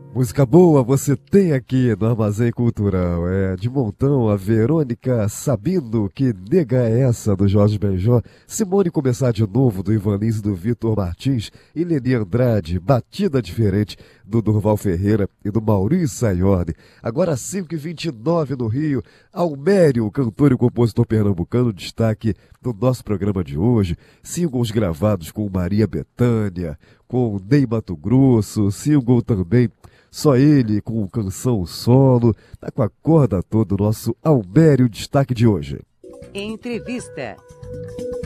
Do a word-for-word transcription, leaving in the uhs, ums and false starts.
Música boa você tem aqui no Armazém Cultural. É de montão a Verônica Sabino, que nega é essa do Jorge Benjor, Simone Começar de Novo do Ivan Lins e do Vitor Martins e Leni Andrade, Batida Diferente do Durval Ferreira e do Maurício Sayorne. Agora cinco e vinte e nove no Rio, Almério, cantor e compositor pernambucano, destaque do nosso programa de hoje. Singles gravados com Maria Bethânia, com Ney Mato Grosso, single também Só Ele com canção solo, tá com a corda toda o nosso Almério, destaque de hoje. Entrevista.